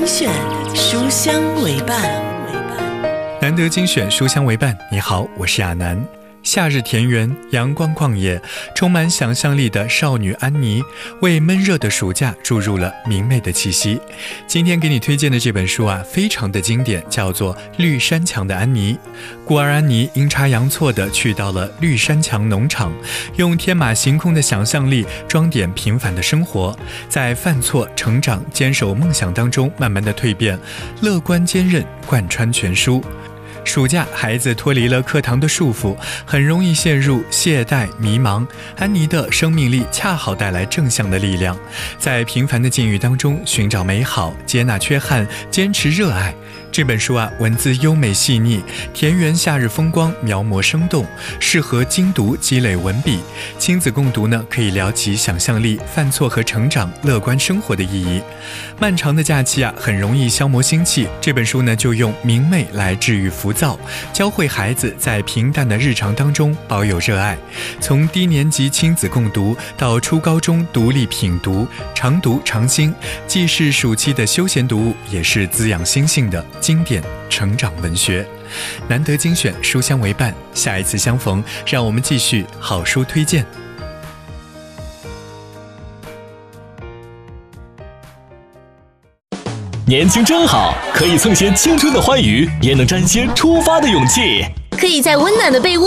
精选，书香为伴。 难得精选，书香为伴。你好，我是亚楠。夏日田园，阳光旷野，充满想象力的少女安妮为闷热的暑假注入了明媚的气息。今天给你推荐的这本书非常的经典，叫做《绿山墙的安妮》。孤儿安妮阴差阳错地去到了绿山墙农场，用天马行空的想象力装点平凡的生活，在犯错、成长、坚守梦想当中慢慢的蜕变，乐观坚韧贯穿全书。暑假，孩子脱离了课堂的束缚，很容易陷入懈怠迷茫。安妮的生命力恰好带来正向的力量，在平凡的境遇当中寻找美好，接纳缺憾，坚持热爱。这本书文字优美细腻，田园夏日风光描摹生动，适合精读积累文笔。亲子共读呢，可以聊起想象力、犯错和成长、乐观生活的意义。漫长的假期很容易消磨心气，这本书呢就用明媚来治愈浮躁，教会孩子在平淡的日常当中保有热爱。从低年级亲子共读到初高中独立品读，常读常新，既是暑期的休闲读物，也是滋养心性的经典成长文学。难得精选，书香为伴，下一次相逢，让我们继续好书推荐。 年轻真好，可以蹭些青春的欢愉，也能沾些出发的勇气。 可以在温暖的被窝